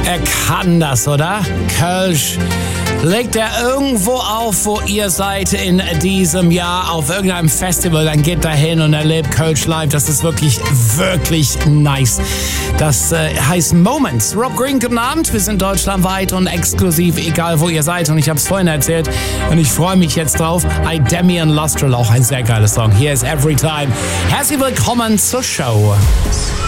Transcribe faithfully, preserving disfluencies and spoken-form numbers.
Er kann das, oder? Kölsch. Legt er irgendwo auf, wo ihr seid in diesem Jahr, auf irgendeinem Festival, dann geht da hin und erlebt Kölsch live. Das ist wirklich, wirklich nice. Das äh, heißt Moments. Rob Green, guten Abend. Wir sind deutschlandweit und exklusiv, egal wo ihr seid. Und ich habe es vorhin erzählt und ich freue mich jetzt drauf. I, Demian Lustrell, auch ein sehr geiler Song. Hier ist Every Time. Herzlich willkommen zur Show.